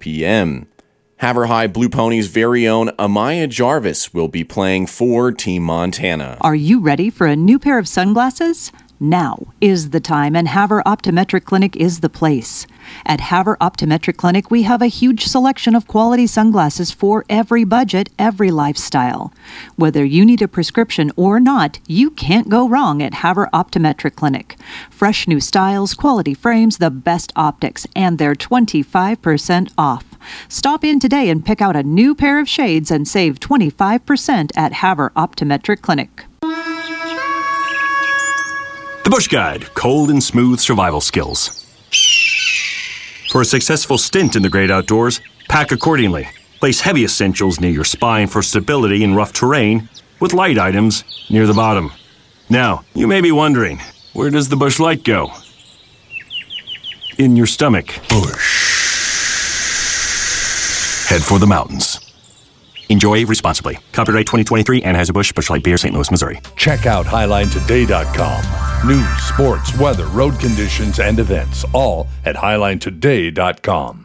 p.m. Havre High Blue Ponies' very own Amaya Jarvis will be playing for Team Montana. Are you ready for a new pair of sunglasses? Now is the time, and Havre Optometric Clinic is the place. At Havre Optometric Clinic, we have a huge selection of quality sunglasses for every budget, every lifestyle. Whether you need a prescription or not, you can't go wrong at Havre Optometric Clinic. Fresh new styles, quality frames, the best optics, and they're 25% off. Stop in today and pick out a new pair of shades and save 25% at Havre Optometric Clinic. The Bush Guide, cold and smooth survival skills. For a successful stint in the great outdoors, pack accordingly. Place heavy essentials near your spine for stability in rough terrain, with light items near the bottom. Now, you may be wondering, where does the Bush Light go? In your stomach. Bush. Head for the mountains. Enjoy responsibly. Copyright 2023, Anheuser-Busch, Busch Light Beer, St. Louis, Missouri. Check out HighlineToday.com. News, sports, weather, road conditions, and events, all at HighlineToday.com.